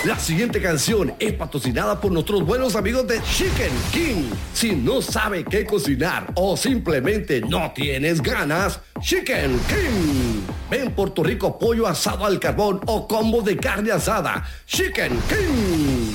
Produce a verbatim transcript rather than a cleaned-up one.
La siguiente canción es patrocinada por nuestros buenos amigos de Chicken King. Si no sabe qué cocinar o simplemente no tienes ganas, Chicken King. Ven por tu rico pollo asado al carbón o combo de carne asada. Chicken King.